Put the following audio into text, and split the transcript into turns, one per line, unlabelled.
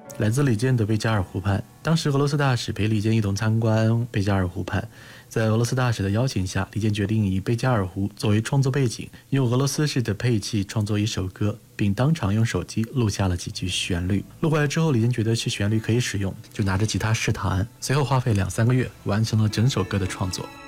来自李健的贝加尔湖畔。当时俄罗斯大使陪李健一同参观贝加尔湖畔，在俄罗斯大使的邀请下，李健决定以贝加尔湖作为创作背景，用俄罗斯式的配器创作一首歌，并当场用手机录下了几句旋律。录回来之后，李健觉得其旋律可以使用，就拿着吉他试弹，随后花费2-3个月完成了整首歌的创作。